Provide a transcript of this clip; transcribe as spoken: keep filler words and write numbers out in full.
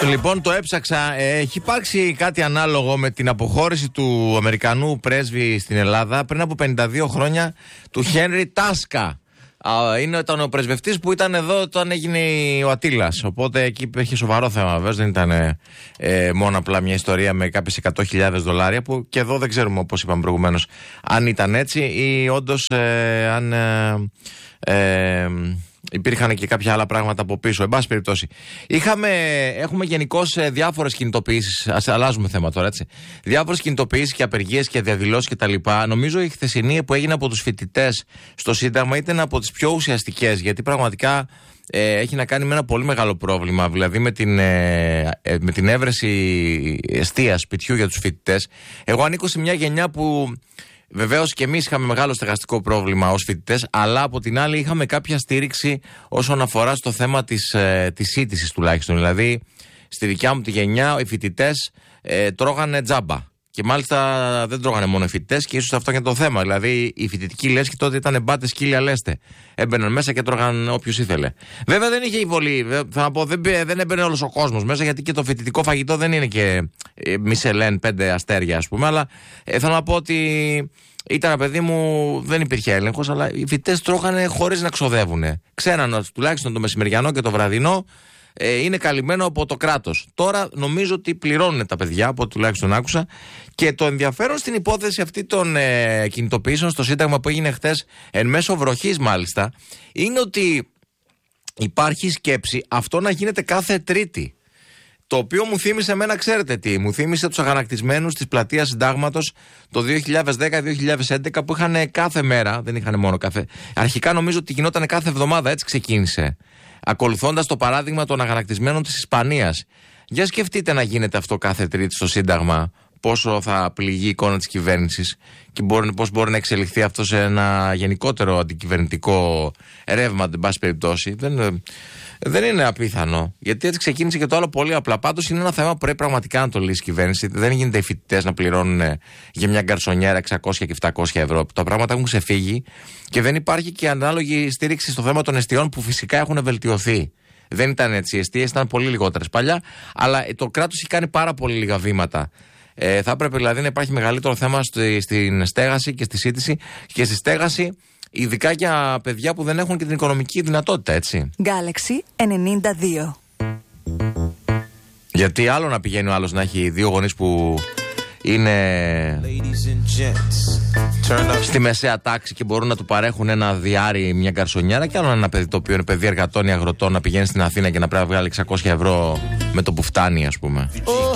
Λοιπόν, το έψαξα. Έχει υπάρξει κάτι ανάλογο με την αποχώρηση του Αμερικανού πρέσβη στην Ελλάδα πριν από πενήντα δύο χρόνια, του Χένρι Τάσκα. Είναι ήταν ο πρεσβευτής που ήταν εδώ όταν έγινε ο Ατήλας. Οπότε εκεί είχε σοβαρό θέμα, βέβαια. Δεν ήταν ε, μόνο απλά μια ιστορία με κάποιες εκατό χιλιάδες δολάρια, που και εδώ δεν ξέρουμε, όπως είπαμε προηγουμένως, αν ήταν έτσι ή όντως ε, αν ε, ε, υπήρχαν και κάποια άλλα πράγματα από πίσω. Εν πάση περιπτώσει, είχαμε, έχουμε γενικώς διάφορες κινητοποιήσεις. Ας αλλάζουμε θέμα τώρα, έτσι. Διάφορες κινητοποιήσεις και απεργίες και διαδηλώσεις κτλ. Νομίζω η χθεσινή που έγινε από τους φοιτητές στο Σύνταγμα ήταν από τις πιο ουσιαστικές, γιατί πραγματικά ε, έχει να κάνει με ένα πολύ μεγάλο πρόβλημα. Δηλαδή με την, ε, ε, με την έβρεση εστίας σπιτιού για τους φοιτητές. Εγώ ανήκω σε μια γενιά που. Βεβαίως και εμείς είχαμε μεγάλο στεγαστικό πρόβλημα ως φοιτητές, αλλά από την άλλη είχαμε κάποια στήριξη όσον αφορά στο θέμα της, ε, της σύντησης τουλάχιστον. Δηλαδή, στη δικιά μου τη γενιά, οι φοιτητές ε, τρώγανε τζάμπα. Και μάλιστα δεν τρώγανε μόνο οι φοιτητές, και ίσως αυτό είναι το θέμα. Δηλαδή, οι φοιτητικοί λέσχοι τότε ήταν μπάτες, σκύλια, λέστε. Έμπαιναν μέσα και τρώγαν όποιος ήθελε. Βέβαια δεν είχε βολή. Θα να πω, δεν, δεν έμπαινε όλος ο κόσμος μέσα, γιατί και το φοιτητικό φαγητό δεν είναι και ε, Μισελέν, πέντε αστέρια, ας πούμε. Αλλά ε, θέλω να πω ότι. Ήταν, παιδί μου, δεν υπήρχε έλεγχος, αλλά οι φοιτητές τρώγανε χωρίς να ξοδεύουν. Ξέραν τουλάχιστον το μεσημεριανό και το βραδινό ε, είναι καλυμμένο από το κράτος. Τώρα νομίζω ότι πληρώνουν τα παιδιά, από ό,τι τουλάχιστον άκουσα. Και το ενδιαφέρον στην υπόθεση αυτή των ε, κινητοποιήσεων στο Σύνταγμα που έγινε χθες, εν μέσω βροχής μάλιστα, είναι ότι υπάρχει σκέψη αυτό να γίνεται κάθε Τρίτη. Το οποίο μου θύμισε εμένα, ξέρετε τι, μου θύμισε τους αγανακτισμένους της πλατείας Συντάγματος το δύο χιλιάδες δέκα δύο χιλιάδες έντεκα, που είχαν κάθε μέρα, δεν είχαν μόνο κάθε. Αρχικά νομίζω ότι γινόταν κάθε εβδομάδα, έτσι ξεκίνησε. Ακολουθώντας το παράδειγμα των αγανακτισμένων της Ισπανίας. Για σκεφτείτε να γίνεται αυτό κάθε Τρίτη στο Σύνταγμα, πόσο θα πληγεί η εικόνα της κυβέρνησης και μπορεί, πώς μπορεί να εξελιχθεί αυτό σε ένα γενικότερο αντικυβερνητικό ρεύμα, εν πάση περιπτώσει. Δεν. Δεν είναι απίθανο. Γιατί έτσι ξεκίνησε και το άλλο πολύ απλά. Πάντως είναι ένα θέμα που πρέπει πραγματικά να το λύσει η κυβέρνηση. Δεν γίνεται οι φοιτητές να πληρώνουν για μια γκαρσονιέρα εξακόσια και επτακόσια ευρώ. Τα πράγματα έχουν ξεφύγει και δεν υπάρχει και ανάλογη στήριξη στο θέμα των εστιών, που φυσικά έχουν βελτιωθεί. Δεν ήταν έτσι. Οι εστίες ήταν πολύ λιγότερες παλιά, αλλά το κράτος έχει κάνει πάρα πολύ λίγα βήματα. Ε, θα έπρεπε δηλαδή να υπάρχει μεγαλύτερο θέμα στη, στην στέγαση και στη σύντηση, και στη στέγαση. Ειδικά για παιδιά που δεν έχουν και την οικονομική δυνατότητα, έτσι. Galaxy ενενήντα δύο. Γιατί άλλο να πηγαίνει ο άλλος να έχει δύο γονείς που είναι στη μεσαία τάξη και μπορούν να του παρέχουν ένα διάρρη, μια γκαρσονιέρα, και άλλο ένα παιδί το οποίο είναι παιδί εργατών ή αγροτών να πηγαίνει στην Αθήνα και να πρέπει να βγάλει εξακόσια ευρώ με το που φτάνει, ας πούμε.